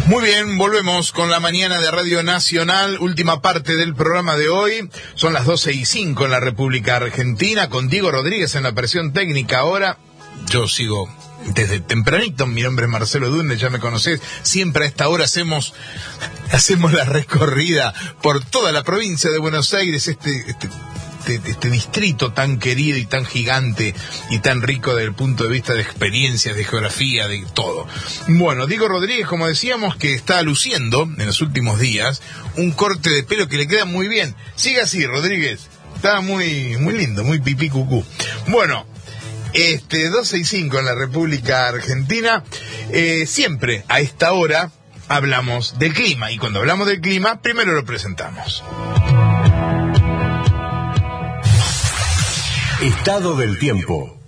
Muy bien, volvemos con la mañana de Radio Nacional, última parte del programa de hoy. Son las 12:05 en la República Argentina, con Diego Rodríguez en la operación técnica. Ahora yo sigo desde tempranito, mi nombre es Marcelo Dunne, ya me conocés. Siempre a esta hora hacemos la recorrida por toda la provincia de Buenos Aires, este distrito tan querido y tan gigante y tan rico desde el punto de vista de experiencias, de geografía, de todo. Bueno, Diego Rodríguez, como decíamos, que está luciendo en los últimos días un corte de pelo que le queda muy bien. Sigue así, Rodríguez. Está muy, muy lindo, muy pipí cucú. Bueno, 12:05 en la República Argentina. Siempre a esta hora hablamos del clima, y cuando hablamos del clima, primero lo presentamos. Estado del tiempo.